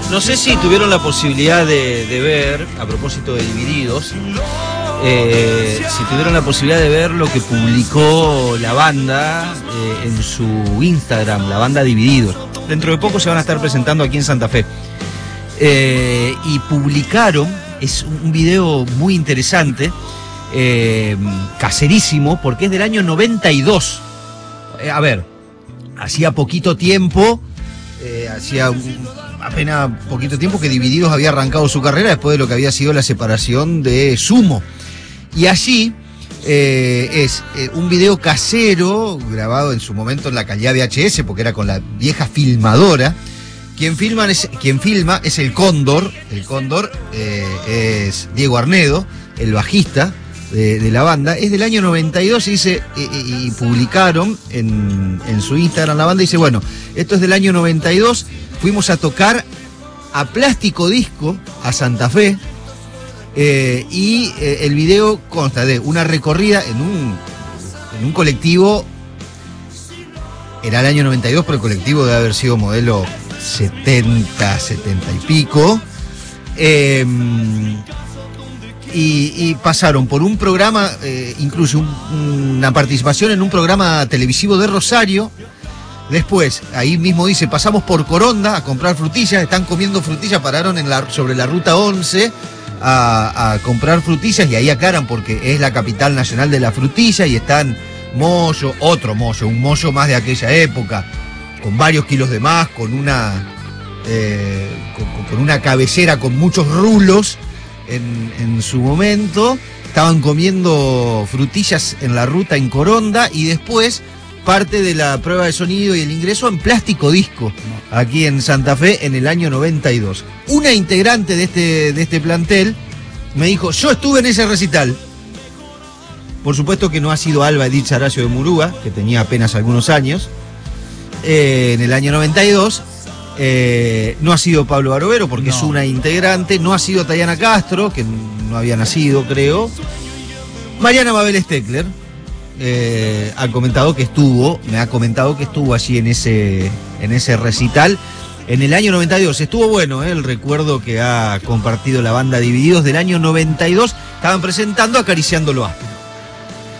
No sé si tuvieron la posibilidad de ver, a propósito de Divididos, si tuvieron la posibilidad de ver lo que publicó la banda en su Instagram, la banda Divididos. Dentro de poco se van a estar presentando aquí en Santa Fe. Y publicaron, es un video muy interesante, caserísimo, porque es del año 92. A ver, hacía poquito tiempo, apenas poquito tiempo que Divididos había arrancado su carrera después de lo que había sido la separación de Sumo. Y allí es un video casero, grabado en su momento en la calidad VHS, porque era con la vieja filmadora. Quien filma es el Cóndor. El Cóndor es Diego Arnedo, el bajista de la banda. Es del año 92 y publicaron en su Instagram la banda. Dice, bueno, esto es del año 92. Fuimos a tocar a Plástico Disco, a Santa Fe. Y el video consta de una recorrida en un colectivo. Era el año 92, pero el colectivo debe haber sido modelo 70 y pico. Y pasaron por un programa, incluso una participación en un programa televisivo de Rosario. Después, ahí mismo dice, pasamos por Coronda a comprar frutillas. Están comiendo frutillas, pararon sobre la ruta 11 a comprar frutillas, y ahí aclaran porque es la capital nacional de la frutilla, y están Moyo, un Moyo más de aquella época, con varios kilos de más, con una cabecera con muchos rulos en su momento. Estaban comiendo frutillas en la ruta en Coronda, y después parte de la prueba de sonido y el ingreso en Plástico Disco, aquí en Santa Fe, en el año 92. Una integrante de este plantel me dijo, yo estuve en ese recital. Por supuesto que no ha sido Alba Edith Saracio de Murúa, que tenía apenas algunos años, en el año 92. No ha sido Pablo Barovero, porque es una integrante. No ha sido Tayana Castro, que no había nacido, creo. Mariana Mabel Steckler me ha comentado que estuvo allí en ese recital en el año 92. Estuvo bueno, el recuerdo que ha compartido la banda Divididos del año 92. Estaban presentando Acariciando lo Áspero.